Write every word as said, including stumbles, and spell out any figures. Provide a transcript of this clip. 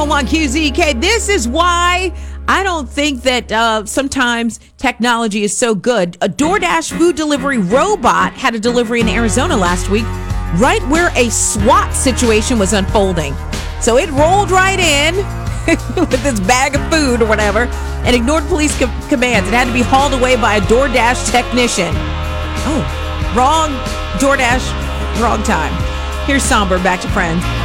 on Q Z K. This is why I don't think that uh, sometimes technology is so good. A DoorDash food delivery robot had a delivery in Arizona last week, right where a SWAT situation was unfolding. So it rolled right in with this bag of food or whatever and ignored police co- commands. It had to be hauled away by a DoorDash technician. Oh, wrong DoorDash, wrong time. Here's Somber, back to Friends.